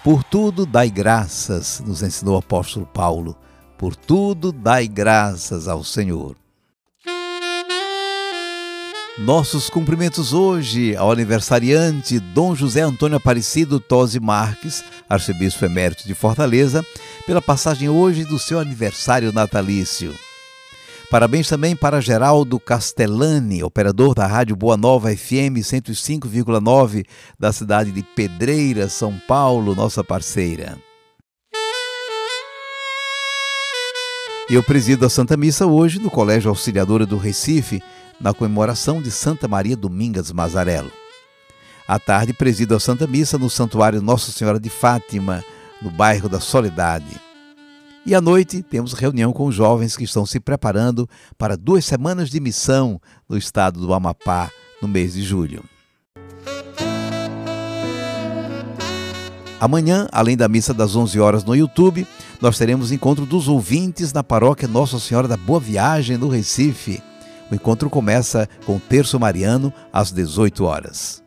Por tudo dai graças, nos ensinou o apóstolo Paulo. Por tudo dai graças ao Senhor. Nossos cumprimentos hoje ao aniversariante Dom José Antônio Aparecido Tosi Marques, arcebispo emérito de Fortaleza, pela passagem hoje do seu aniversário natalício. Parabéns também para Geraldo Castellani, operador da Rádio Boa Nova FM 105,9 da cidade de Pedreira, São Paulo, nossa parceira. E eu presido a Santa Missa hoje no Colégio Auxiliadora do Recife, na comemoração de Santa Maria Domingas Mazarello. À tarde, presido a Santa Missa no Santuário Nossa Senhora de Fátima, no bairro da Soledade. E à noite, temos reunião com os jovens que estão se preparando para 2 semanas de missão no estado do Amapá, no mês de julho. Amanhã, além da missa das 11 horas no YouTube, nós teremos encontro dos ouvintes na paróquia Nossa Senhora da Boa Viagem, no Recife. O encontro começa com o terço mariano às 18 horas.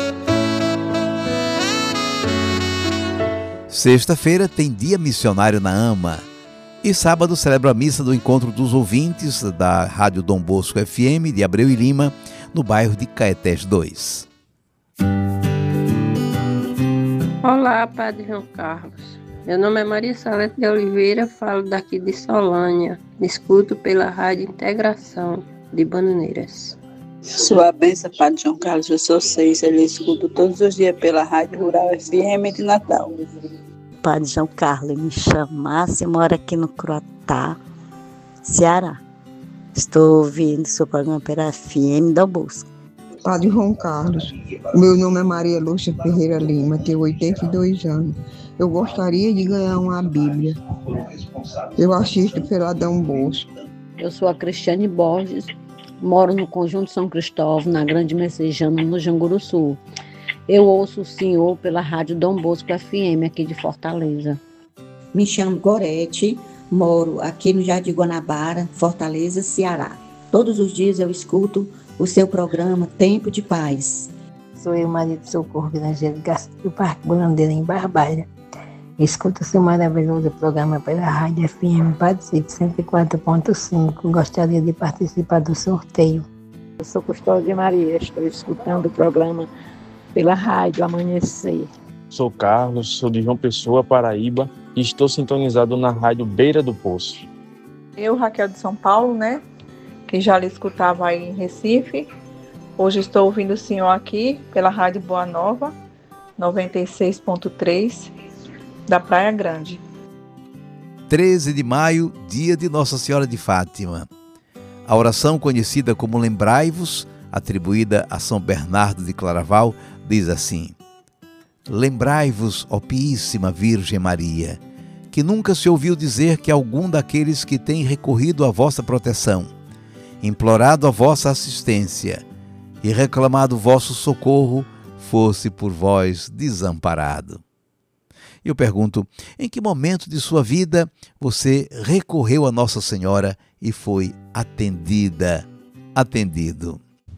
Sexta-feira tem dia missionário na AMA. E sábado celebra a missa do encontro dos ouvintes da Rádio Dom Bosco FM de Abreu e Lima, no bairro de Caetés 2. Olá, Padre João Carlos. Meu nome é Maria Salete de Oliveira, falo daqui de Solânia. Escuto pela Rádio Integração de Bananeiras. Sua bênção, Padre João Carlos, eu sou 6, ele escuto todos os dias pela Rádio Rural FM de Natal. Padre João Carlos, me chamasse, moro aqui no Croatá, Ceará. Estou ouvindo seu programa pela FM Dom Bosco. Padre João Carlos, meu nome é Maria Lúcia Ferreira Lima, tenho 82 anos. Eu gostaria de ganhar uma Bíblia. Eu assisto pela Dom Bosco. Eu sou a Cristiane Borges, moro no Conjunto São Cristóvão, na Grande Messejana, no Janguruçu. Eu ouço o senhor pela Rádio Dom Bosco FM, aqui de Fortaleza. Me chamo Gorete, moro aqui no Jardim Guanabara, Fortaleza, Ceará. Todos os dias eu escuto o seu programa Tempo de Paz. Sou eu, Maria do Socorro Evangélica do Parque Bandeira, em Barbalha. Escuto o seu maravilhoso programa pela Rádio FM Padre 104.5. Gostaria de participar do sorteio. Eu sou Custódia Maria, estou escutando o programa pela Rádio Amanhecer. Sou Carlos, sou de João Pessoa, Paraíba, e estou sintonizado na Rádio Beira do Poço. Eu, Raquel de São Paulo, que já lhe escutava aí em Recife. Hoje estou ouvindo o senhor aqui pela Rádio Boa Nova, 96.3, da Praia Grande. 13 de maio, dia de Nossa Senhora de Fátima. A oração conhecida como Lembrai-vos, atribuída a São Bernardo de Claraval, diz assim: Lembrai-vos, ó Piíssima Virgem Maria, que nunca se ouviu dizer que algum daqueles que têm recorrido à vossa proteção, implorado a vossa assistência e reclamado vosso socorro, fosse por vós desamparado. Eu pergunto, em que momento de sua vida você recorreu a Nossa Senhora e foi atendido?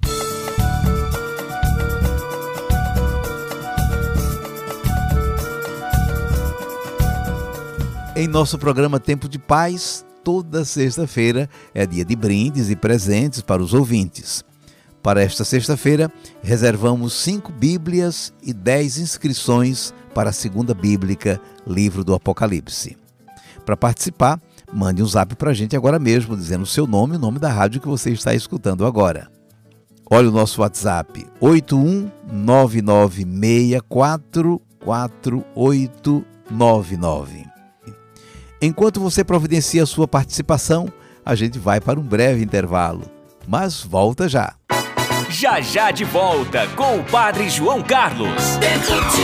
Em nosso programa Tempo de Paz, toda sexta-feira é dia de brindes e presentes para os ouvintes. Para esta sexta-feira, reservamos 5 Bíblias e 10 inscrições para a Segunda Bíblica, livro do Apocalipse. Para participar, mande um zap para a gente agora mesmo, dizendo o seu nome e o nome da rádio que você está escutando agora. Olha o nosso WhatsApp, 8199644899. Enquanto você providencia a sua participação, a gente vai para um breve intervalo, mas volta já. Já de volta com o Padre João Carlos.